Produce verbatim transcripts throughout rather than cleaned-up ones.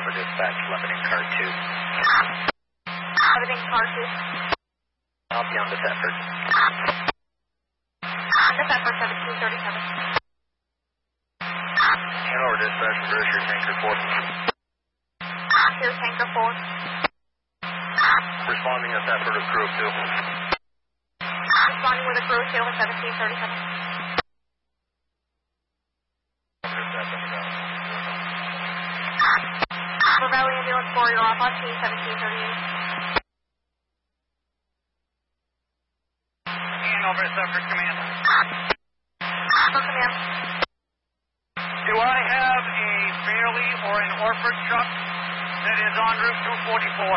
for dispatch, Lebanon car two. Lebanon car two. I'll be on to Thetford. On to Thetford, seventeen thirty-seven. Hand over dispatch, reverse your tanker four. Here's tanker four. Responding to Thetford with crew two. Responding with a crew two at seventeen thirty-seven. For Valley Ambulance four, you're off on T seventeen thirty-eight. Hand over to Thetford Command. For command. Do I have a Fairley or an Orford truck that is en route two forty-four?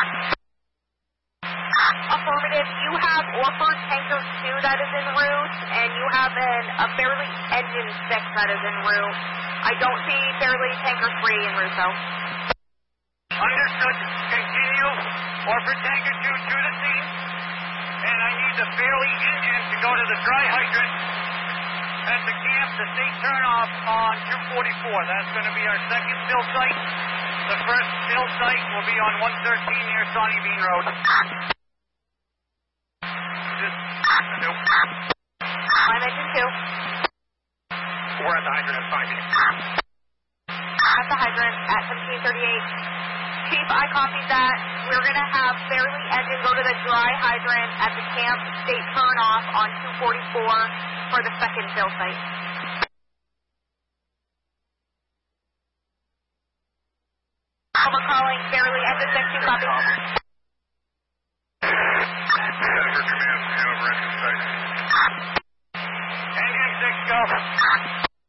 Affirmative. You have Orford Tanker two that is en route, and you have an, a Fairley Engine six that is en route. I don't see Fairley Tanker three en route, though. Understood. Continue. Orford Tanker two to the scene. And I need the Fairley engine to go to the dry hydrant at the camp, the state turnoff on two forty-four. That's going to be our second fill site. The first fill site will be on one thirteen near Sawney Bean Road. This, nope. I'm engine two. We're at the hydrant at five minutes. At the hydrant at seventeen thirty-eight. Chief, I copied that. We're going to have Fairley engine go to the dry hydrant at the camp state turnoff on two forty-four for the second fill site. Over calling Fairley engine six, you copy. Thetford Command, over engine six. Engine six, go.